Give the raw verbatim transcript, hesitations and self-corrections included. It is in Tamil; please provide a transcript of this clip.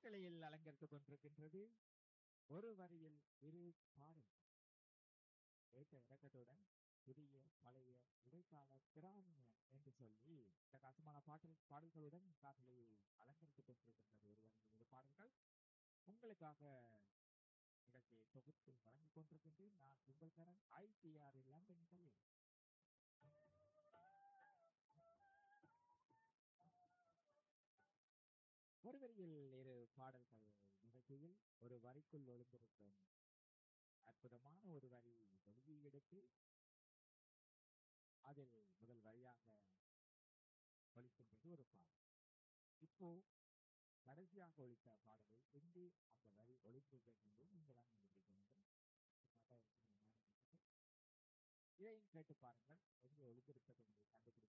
காற்றலையில் அலங்கரித்துக் கொண்டிருக்கின்றது ஒரு வரியில் இரு பாடல் ஏற்ற இறக்கத்துடன் புதிய பழைய இடைக்கால பிராமிய என்று சொல்லி இந்த கசமான பாடல் பாடல்களுடன் காற்றலையை அலங்கரித்துக் கொண்டிருக்கின்றது ஒரு வரியில் இரு பாடல்கள் உங்களுக்காக நிகழ்ச்சியை தொகுத்து வழங்கிக் கொண்டிருக்கின்றேன் நான் உங்கள் தரன் ஐடிஆர் லண்டன் சொல்லி ஒரு வரியில் இரு பாடல்கள் நிகழ்ச்சியில் ஒரு வரிக்குள் ஒளிந்திருக்கும் அற்புதமான ஒரு வரி வெளியே எடுத்து அதில் முதல் வரியாக ஒழிக்கின்றது ஒரு பாடல். இப்போ கடைசியாக ஒழித்த பாடலை எங்கே அந்த வரி ஒழித்திருக்கிறது என்று நீங்கள் தான் கண்டுபிடிக்க வேண்டும். இதையும் கேட்டு பாருங்கள் எங்கே ஒழித்திருக்கிறது என்று கண்டுபிடிக்க